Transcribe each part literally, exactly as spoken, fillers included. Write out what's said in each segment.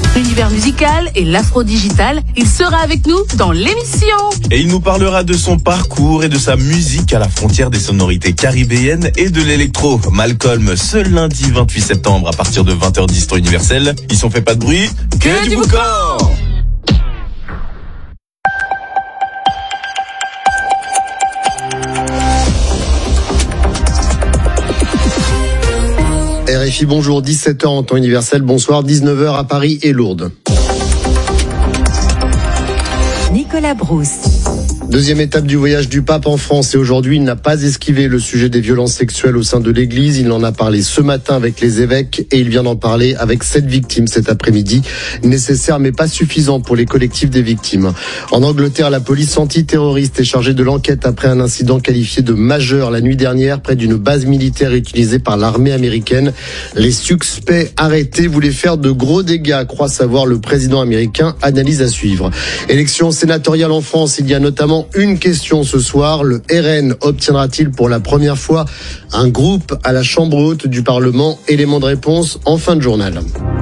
L'univers musical et l'afro-digital, il sera avec nous dans l'émission. Et il nous parlera de son parcours et de sa musique à la frontière des sonorités caribéennes et de l'électro. Malcolm, ce lundi vingt-huit septembre à partir de vingt heures dix sur Universel. Ils sont fait pas de bruit, que, que du boucan. R F I, bonjour, dix-sept heures en temps universel, bonsoir, dix-neuf heures à Paris et Lourdes. Nicolas Brousse. Deuxième étape du voyage du pape en France et aujourd'hui il n'a pas esquivé le sujet des violences sexuelles au sein de l'église. Il en a parlé ce matin avec les évêques et il vient d'en parler avec sept victimes cet après-midi. Nécessaire mais pas suffisant pour les collectifs des victimes. En Angleterre, la police antiterroriste est chargée de l'enquête après un incident qualifié de majeur la nuit dernière près d'une base militaire utilisée par l'armée américaine. Les suspects arrêtés voulaient faire de gros dégâts, croit savoir le président américain. Analyse à suivre. Élection sénatoriale en France, il y a notamment une question ce soir. Le R N obtiendra-t-il pour la première fois un groupe à la Chambre haute du Parlement? Élément de réponse en fin de journal.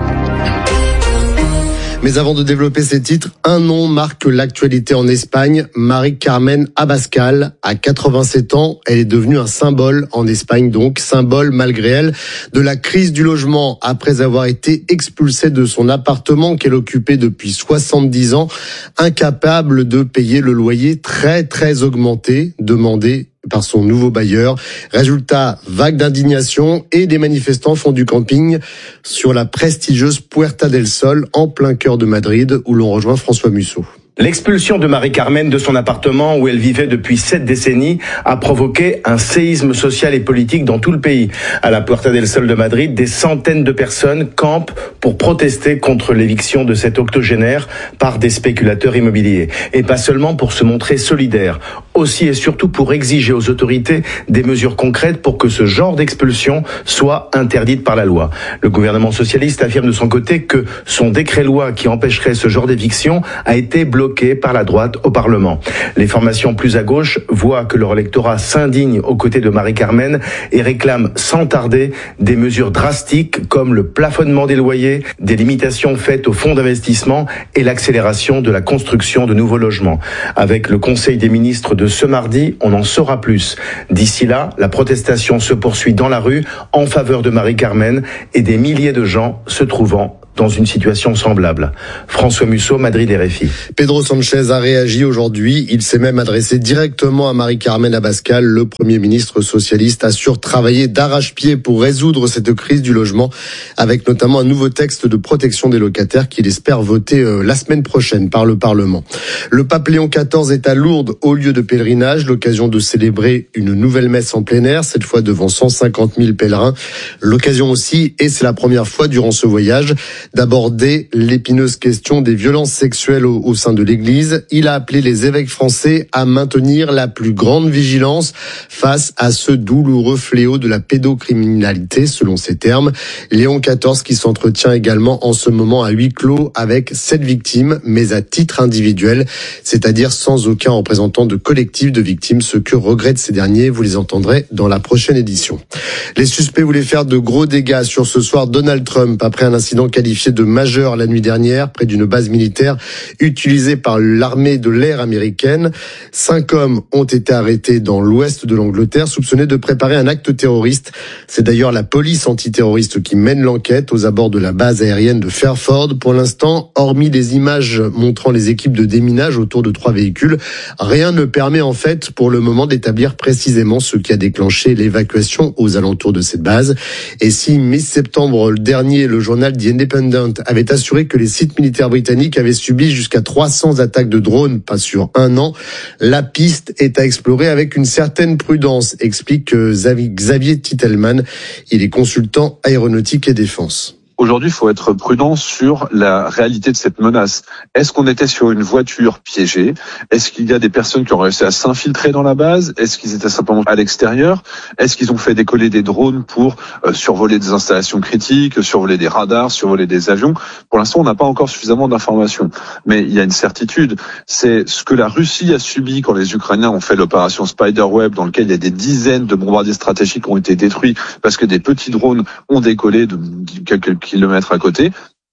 Mais avant de développer ces titres, un nom marque l'actualité en Espagne. Mari Carmen Abascal, à quatre-vingt-sept ans, elle est devenue un symbole en Espagne, donc symbole malgré elle de la crise du logement après avoir été expulsée de son appartement qu'elle occupait depuis soixante-dix ans, incapable de payer le loyer très très augmenté demandé par son nouveau bailleur. Résultat, vague d'indignation et des manifestants font du camping sur la prestigieuse Puerta del Sol en plein cœur de Madrid où l'on rejoint François Musso. L'expulsion de Mari Carmen de son appartement où elle vivait depuis sept décennies a provoqué un séisme social et politique dans tout le pays. À la Puerta del Sol de Madrid, des centaines de personnes campent pour protester contre l'éviction de cet octogénaire par des spéculateurs immobiliers. Et pas seulement pour se montrer solidaires, aussi et surtout pour exiger aux autorités des mesures concrètes pour que ce genre d'expulsion soit interdite par la loi. Le gouvernement socialiste affirme de son côté que son décret-loi qui empêcherait ce genre d'éviction a été bloqué par la droite au Parlement. Les formations plus à gauche voient que leur électorat s'indigne aux côtés de Mari Carmen et réclament sans tarder des mesures drastiques comme le plafonnement des loyers, des limitations faites aux fonds d'investissement et l'accélération de la construction de nouveaux logements. Avec le Conseil des ministres de ce mardi, on en saura plus. D'ici là, la protestation se poursuit dans la rue en faveur de Mari Carmen et des milliers de gens se trouvant dans une situation semblable. François Musso, Madrid, R F I. Pedro Sanchez a réagi aujourd'hui. Il s'est même adressé directement à Mari Carmen Abascal. Le Premier ministre socialiste assure travailler d'arrache-pied pour résoudre cette crise du logement, avec notamment un nouveau texte de protection des locataires qu'il espère voter euh, la semaine prochaine par le Parlement. Le pape Léon quatorze est à Lourdes au lieu de pèlerinage, l'occasion de célébrer une nouvelle messe en plein air, cette fois devant cent cinquante mille pèlerins. L'occasion aussi, et c'est la première fois durant ce voyage, d'aborder l'épineuse question des violences sexuelles au, au sein de l'Église. Il a appelé les évêques français à maintenir la plus grande vigilance face à ce douloureux fléau de la pédocriminalité, selon ses termes. Léon quatorze qui s'entretient également en ce moment à huis clos avec sept victimes, mais à titre individuel, c'est-à-dire sans aucun représentant de collectif de victimes, ce que regrettent ces derniers. Vous les entendrez dans la prochaine édition. Les suspects voulaient faire de gros dégâts sur ce soir Donald Trump après un incident qualifié de majeur la nuit dernière près d'une base militaire utilisée par l'armée de l'air américaine. Cinq hommes ont été arrêtés dans l'ouest de l'Angleterre soupçonnés de préparer un acte terroriste. C'est d'ailleurs la police antiterroriste qui mène l'enquête aux abords de la base aérienne de Fairford. Pour l'instant, hormis des images montrant les équipes de déminage autour de trois véhicules, rien ne permet en fait pour le moment d'établir précisément ce qui a déclenché l'évacuation aux alentours de cette base. Et si mi-septembre dernier, le journal The Independent avait assuré que les sites militaires britanniques avaient subi jusqu'à trois cents attaques de drones, pas sur un an, la piste est à explorer avec une certaine prudence, explique Xavier Titelman. Il est consultant aéronautique et défense. Aujourd'hui, il faut être prudent sur la réalité de cette menace. Est-ce qu'on était sur une voiture piégée? Est-ce qu'il y a des personnes qui ont réussi à s'infiltrer dans la base? Est-ce qu'ils étaient simplement à l'extérieur? Est-ce qu'ils ont fait décoller des drones pour euh, survoler des installations critiques, survoler des radars, survoler des avions? Pour l'instant, on n'a pas encore suffisamment d'informations. Mais il y a une certitude, c'est ce que la Russie a subi quand les Ukrainiens ont fait l'opération Spiderweb, dans lequel il y a des dizaines de bombardiers stratégiques qui ont été détruits parce que des petits drones ont décollé de quelques kilomètres à côté.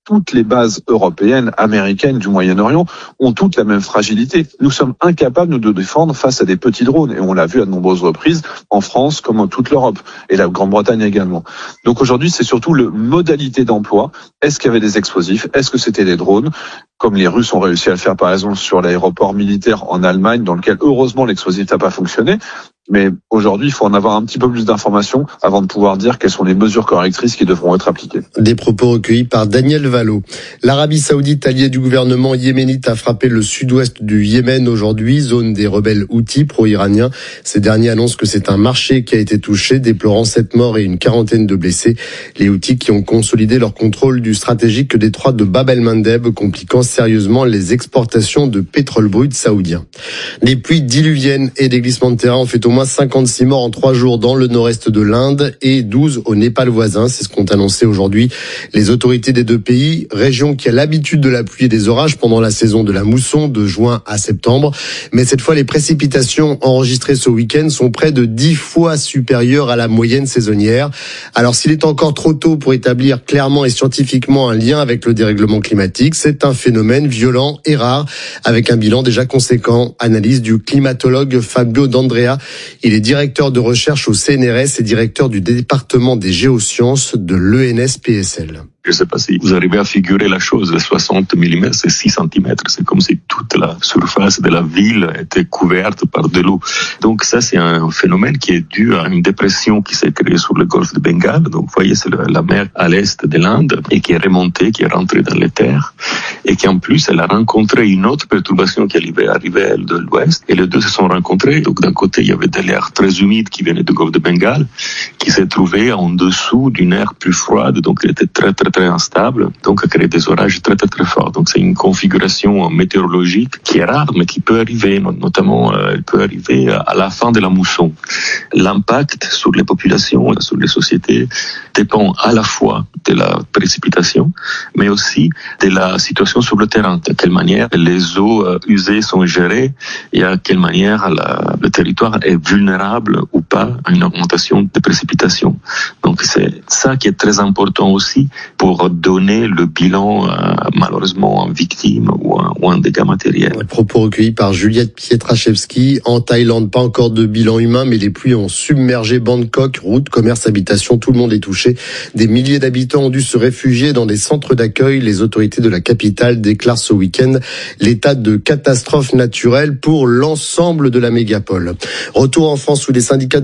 toutes les bases européennes, américaines, du Moyen-Orient ont toutes la même fragilité. Nous sommes incapables nous, de défendre face à des petits drones. Et on l'a vu à de nombreuses reprises en France comme en toute l'Europe. Et la Grande-Bretagne également. Donc aujourd'hui, c'est surtout le modalité d'emploi. Est-ce qu'il y avait des explosifs? Est-ce que c'était des drones? Comme les Russes ont réussi à le faire, par exemple, sur l'aéroport militaire en Allemagne, dans lequel, heureusement, l'explosif n'a pas fonctionné. Mais aujourd'hui, il faut en avoir un petit peu plus d'informations avant de pouvoir dire quelles sont les mesures correctrices qui devront être appliquées. Des propos recueillis par Daniel Valo. L'Arabie Saoudite, alliée du gouvernement yéménite, a frappé le sud-ouest du Yémen aujourd'hui, zone des rebelles houthis pro-iraniens. Ces derniers annoncent que c'est un marché qui a été touché, déplorant sept morts et une quarantaine de blessés. Les houthis qui ont consolidé leur contrôle du stratégique détroit de Bab el-Mandeb, compliquant sérieusement les exportations de pétrole brut saoudien. Les pluies diluviennes et des glissements de terrain ont fait au moins cinquante-six morts en trois jours dans le nord-est de l'Inde et douze au Népal voisin. C'est ce qu'ont annoncé aujourd'hui les autorités des deux pays, région qui a l'habitude de la pluie et des orages pendant la saison de la mousson de juin à septembre. Mais cette fois, les précipitations enregistrées ce week-end sont près de dix fois supérieures à la moyenne saisonnière. Alors s'il est encore trop tôt pour établir clairement et scientifiquement un lien avec le dérèglement climatique, c'est un phénomène violent et rare avec un bilan déjà conséquent. Analyse du climatologue Fabio D'Andrea. Il est directeur de recherche au C N R S et directeur du département des géosciences de l'E N S P S L. Je ne sais pas si vous arrivez à figurer la chose, soixante millimètres, c'est six centimètres. C'est comme si toute la surface de la ville était couverte par de l'eau. Donc ça, c'est un phénomène qui est dû à une dépression qui s'est créée sur le golfe de Bengale. Donc vous voyez, c'est la mer à l'est de l'Inde et qui est remontée, qui est rentrée dans les terres. Et qui en plus, elle a rencontré une autre perturbation qui arrivait, arrivait de l'ouest. Et les deux se sont rencontrés. Donc d'un côté, il y avait de l'air très humide qui venait du golfe de Bengale, qui s'est trouvé en dessous d'une air plus froide. Donc elle était très, très très instable, donc a créé des orages très très très forts. Donc c'est une configuration météorologique qui est rare, mais qui peut arriver, notamment euh, elle peut arriver à la fin de la mousson. L'impact sur les populations, sur les sociétés, dépend à la fois de la précipitation, mais aussi de la situation sur le terrain, de quelle manière les eaux euh, usées sont gérées et à quelle manière la, le territoire est vulnérable ou pas à une augmentation de précipitations. Donc c'est ça qui est très important aussi pour donner le bilan euh, malheureusement en victime ou en, ou en dégâts matériels. Propos recueillis par Juliette Pietraszewski. En Thaïlande, pas encore de bilan humain, mais les pluies ont submergé Bangkok, routes, commerces, habitations, tout le monde est touché. Des milliers d'habitants ont dû se réfugier dans des centres d'accueil. Les autorités de la capitale déclarent ce week-end l'état de catastrophe naturelle pour l'ensemble de la mégapole. Retour en France où les syndicats